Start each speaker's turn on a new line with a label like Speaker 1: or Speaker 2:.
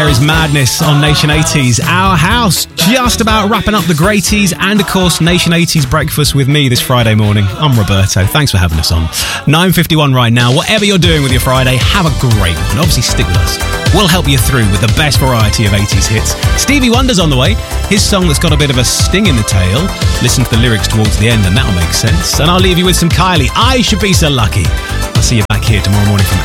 Speaker 1: There is madness on Nation 80s. Our house just about wrapping up the greaties and, of course, Nation 80s breakfast with me this Friday morning. I'm Roberto. Thanks for having us on. 9:51 right now. Whatever you're doing with your Friday, have a great one. Obviously, stick with us. We'll help you through with the best variety of 80s hits. Stevie Wonder's on the way. His song that's got a bit of a sting in the tail. Listen to the lyrics towards the end and that'll make sense. And I'll leave you with some Kylie. I Should Be So Lucky. I'll see you back here tomorrow morning from